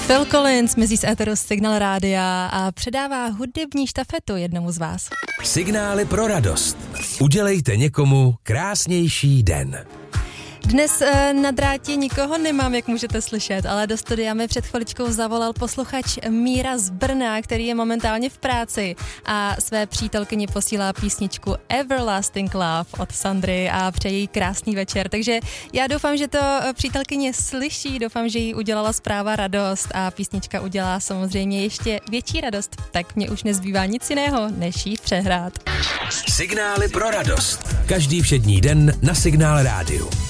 Phil Collins mizí z éteru Signál Rádia a předává hudební štafetu jednomu z vás. Signály pro radost. Udělejte někomu krásnější den. Dnes na drátě nikoho nemám, jak můžete slyšet, ale do studia mi před chviličkou zavolal posluchač Míra z Brna, který je momentálně v práci a své přítelkyni posílá písničku Everlasting Love od Sandry a přeje jí krásný večer. Takže já doufám, že to přítelkyně slyší, doufám, že jí udělala zpráva radost a písnička udělá samozřejmě ještě větší radost, tak mě už nezbývá nic jiného, než jí přehrát. Signály pro radost. Každý všední den na Signál Rádiu.